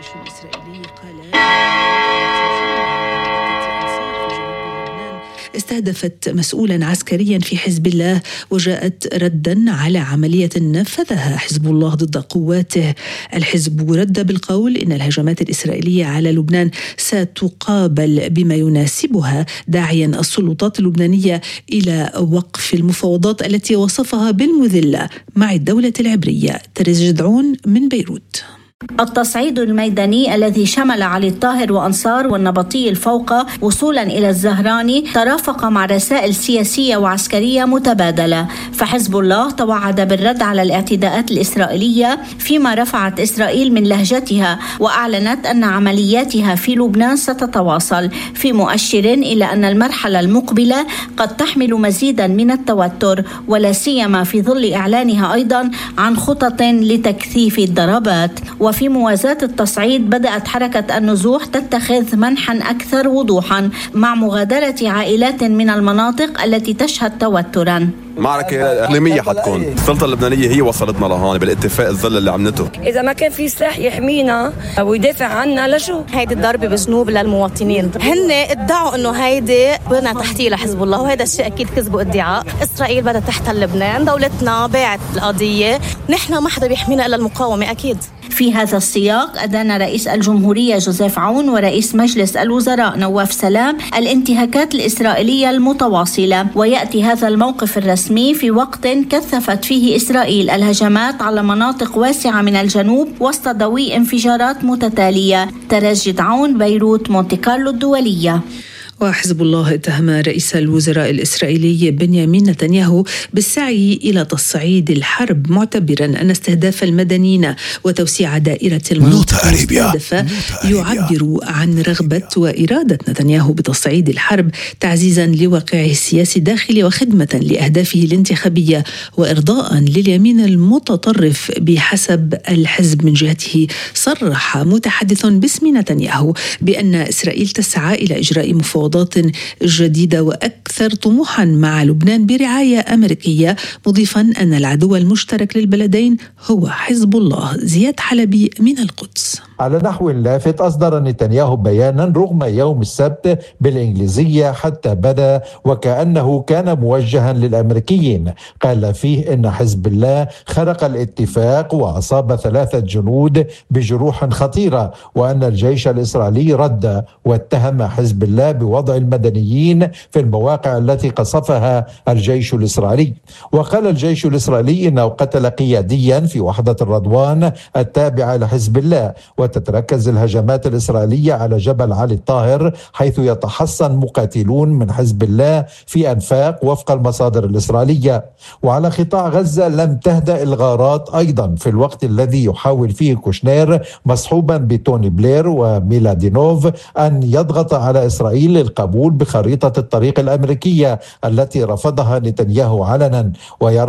الجيش الإسرائيلي قال استهدفت مسؤولا عسكريا في حزب الله وجاءت ردا على عملية نفذها حزب الله ضد قواته. الحزب رد بالقول إن الهجمات الإسرائيلية على لبنان ستقابل بما يناسبها، داعيا السلطات اللبنانية إلى وقف المفاوضات التي وصفها بالمذلة مع الدولة العبرية. تريز جدعون من بيروت. التصعيد الميداني الذي شمل علي الطاهر وأنصار والنبطي الفوقة وصولا إلى الزهراني ترافق مع رسائل سياسية وعسكرية متبادلة، فحزب الله توعد بالرد على الاعتداءات الإسرائيلية فيما رفعت إسرائيل من لهجتها وأعلنت أن عملياتها في لبنان ستتواصل، في مؤشر إلى أن المرحلة المقبلة قد تحمل مزيدا من التوتر، ولا سيما في ظل إعلانها أيضا عن خطط لتكثيف الضربات. وفي موازاة التصعيد بدأت حركة النزوح تتخذ منحا أكثر وضوحا مع مغادرة عائلات من المناطق التي تشهد توترا. معركة إقليمية حتكون، السلطة اللبنانية هي وصلتنا لهون بالاتفاق الظل اللي عملته. إذا ما كان في سلاح يحمينا ويدافع عنا لشو؟ هيدي الضربة بجنوب للمواطنين، هن ادعوا إنه هيدي بنى تحتية لحزب الله، وهذا الشيء أكيد كذب ادعاء. إسرائيل بدها تحتل لبنان، دولتنا باعت القضية، نحن ما حدا بيحمينا إلا المقاومة أكيد. في هذا السياق أدان رئيس الجمهورية جوزيف عون ورئيس مجلس الوزراء نواف سلام الانتهاكات الإسرائيلية المتواصلة، ويأتي هذا الموقف الرسمي في وقت كثفت فيه إسرائيل الهجمات على مناطق واسعة من الجنوب وسط ضوء انفجارات متتالية. تريز جدعون، بيروت، مونتي كارلو الدولية. وحزب الله اتهم رئيس الوزراء الإسرائيلي بنيامين نتنياهو بالسعي إلى تصعيد الحرب، معتبرا أن استهداف المدنيين وتوسيع دائرة المناطق المستهدفة يعبر عن رغبة وإرادة نتنياهو بتصعيد الحرب، تعزيزا لواقعه السياسي الداخلي وخدمة لأهدافه الانتخابية وإرضاء لليمين المتطرف. بحسب الحزب من جهته صرح متحدث باسم نتنياهو بأن إسرائيل تسعى إلى إجراء مفاوضات جديدة وأكثر طموحا مع لبنان برعاية أمريكية، مضيفا أن العدو المشترك للبلدين هو حزب الله. زياد حلبي من القدس. على نحو لافت أصدر نتنياهو بيانا رغم يوم السبت بالإنجليزية حتى بدا وكأنه كان موجها للأمريكيين. قال فيه إن حزب الله خرق الاتفاق وأصاب 3 جنود بجروح خطيرة، وأن الجيش الإسرائيلي رد واتهم حزب الله بوضع المدنيين في المواقع التي قصفها الجيش الإسرائيلي. وقال الجيش الإسرائيلي إنه قتل قياديا في وحدة الرضوان التابعة لحزب الله. وتتركز الهجمات الإسرائيلية على جبل علي الطاهر، حيث يتحصن مقاتلون من حزب الله في أنفاق وفق المصادر الإسرائيلية. وعلى قطاع غزة لم تهدأ الغارات أيضا في الوقت الذي يحاول فيه كوشنير مصحوبا بتوني بلير وميلادينوف أن يضغط على إسرائيل للقبول بخريطة الطريق الأمريكية التي رفضها نتنياهو علنا، ويرى